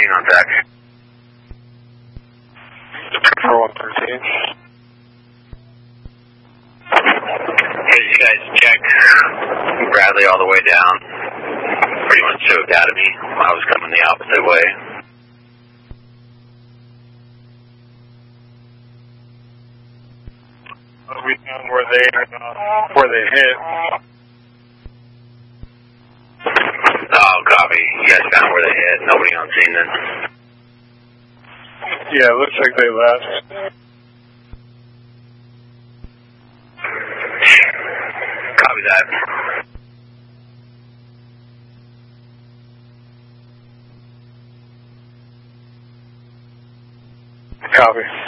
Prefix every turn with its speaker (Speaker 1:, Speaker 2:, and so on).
Speaker 1: 13 on deck.
Speaker 2: 4113.
Speaker 1: Hey, you guys check Bradley all the way down. Pretty much choked out of me. I was coming the opposite way.
Speaker 2: We found where they hit.
Speaker 1: Oh, copy. You guys found where they hit. Nobody on scene then?
Speaker 2: Yeah, it looks like they left.
Speaker 1: Copy that.
Speaker 2: Copy.